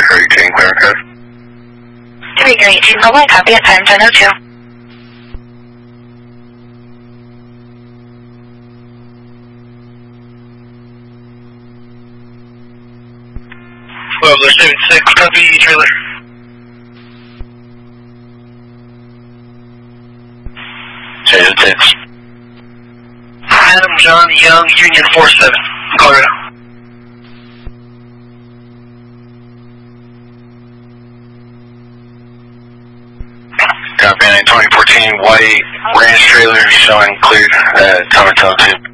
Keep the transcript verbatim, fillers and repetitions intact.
for eighteen, clear code. Trigger eighteen, mobile copy at time ten oh two. twelve seventy-six, copy trailer. seventy-six. Adam John Young, Union four seven, Colorado. Copy, twenty fourteen white ranch trailer showing cleared at Thomas two.